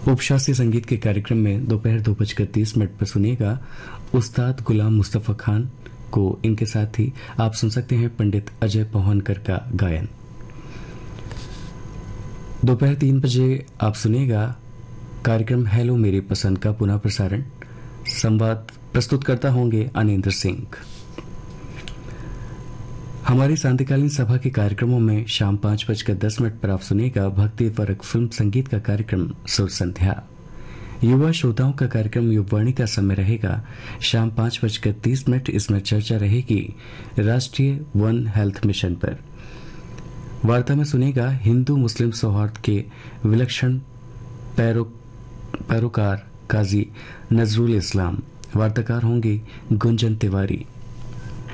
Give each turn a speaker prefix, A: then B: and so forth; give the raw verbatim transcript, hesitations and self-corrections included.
A: उपशास्त्रीय संगीत के कार्यक्रम में दोपहर दो बजकर तीस मिनट पर सुनिएगा उस्ताद गुलाम मुस्तफा खान को। इनके साथ ही आप सुन सकते हैं पंडित अजय पोहनकर का गायन। दोपहर तीन बजे आप सुनिएगा कार्यक्रम हेलो मेरी पसंद का पुनः प्रसारण। संवाद प्रस्तुत करता होंगे अनिंद्र सिंह। हमारी शांतिकालीन सभा के कार्यक्रमों में शाम पांच बजकर दस मिनट पर आप सुनिएगा भक्ति परक फिल्म संगीत का कार्यक्रम सुर संध्या। युवा श्रोताओं का कार्यक्रम युववाणी का समय रहेगा शाम पांच बजकर तीस मिनट। इसमें चर्चा रहेगी राष्ट्रीय वन हेल्थ मिशन पर। वार्ता में सुनेगा हिंदू मुस्लिम सौहार्द के विलक्षण पैरो पैरोकार काजी नजरुल इस्लाम। वार्ताकार होंगे गुंजन तिवारी।